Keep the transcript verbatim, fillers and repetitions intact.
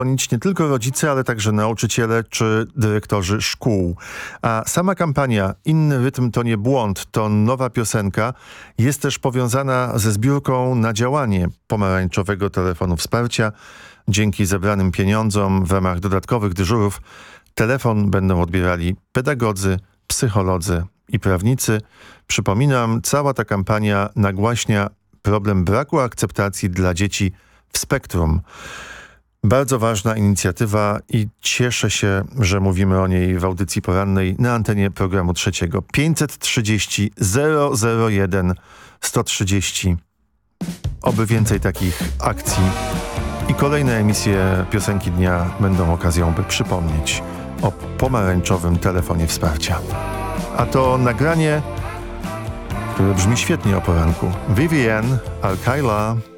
dzwonić nie tylko rodzice, ale także nauczyciele czy dyrektorzy szkół. A sama kampania Inny rytm to nie błąd, to nowa piosenka jest też powiązana ze zbiórką na działanie pomarańczowego telefonu wsparcia. Dzięki zebranym pieniądzom w ramach dodatkowych dyżurów telefon będą odbierali pedagodzy, psycholodzy i prawnicy. Przypominam, cała ta kampania nagłaśnia problem braku akceptacji dla dzieci w spektrum. Bardzo ważna inicjatywa i cieszę się, że mówimy o niej w audycji porannej na antenie programu trzeciego. pięćset trzydzieści zero zero jeden sto trzydzieści. Oby więcej takich akcji i kolejne emisje Piosenki Dnia będą okazją, by przypomnieć o pomarańczowym telefonie wsparcia. A to nagranie, które brzmi świetnie o poranku. Vivienne Alkaila.